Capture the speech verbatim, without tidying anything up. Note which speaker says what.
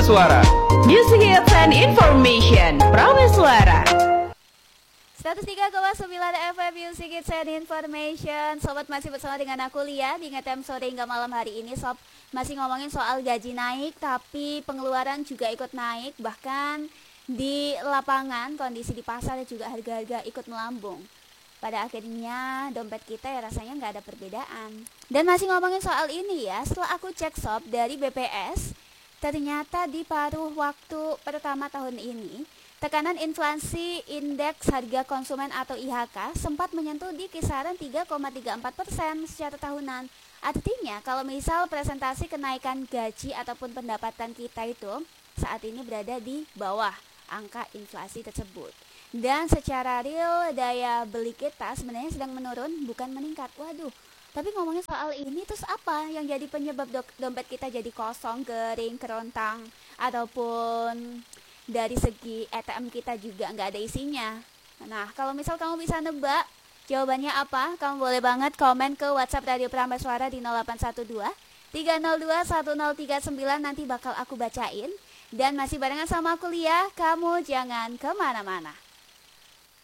Speaker 1: Prameswara.
Speaker 2: Music hits and information. Prameswara.
Speaker 3: seratus tiga koma sembilan F M Music Hits and Information. Sobat masih bersama dengan aku Lia di Ngetem sore hingga malam hari ini. Sob masih ngomongin soal gaji naik, tapi pengeluaran juga ikut naik. Bahkan di lapangan kondisi di pasar juga harga-harga ikut melambung. Pada akhirnya dompet kita ya rasanya nggak ada perbedaan. Dan masih ngomongin soal ini ya, setelah aku cek sob dari B P S, ternyata di paruh waktu pertama tahun ini tekanan inflasi indeks harga konsumen atau I H K sempat menyentuh di kisaran tiga koma tiga empat persen secara tahunan. Artinya kalau misal presentasi kenaikan gaji ataupun pendapatan kita itu saat ini berada di bawah angka inflasi tersebut. Dan secara real daya beli kita sebenarnya sedang menurun bukan meningkat. Waduh, tapi ngomongin soal ini terus apa yang jadi penyebab do- dompet kita jadi kosong, kering, kerontang, ataupun dari segi A T M kita juga nggak ada isinya. Nah, kalau misal kamu bisa nebak jawabannya apa, kamu boleh banget komen ke WhatsApp Radio Prameswara di nol delapan satu dua tiga nol dua satu nol tiga sembilan. Nanti bakal aku bacain. Dan masih barengan sama aku Lia, kamu jangan kemana-mana.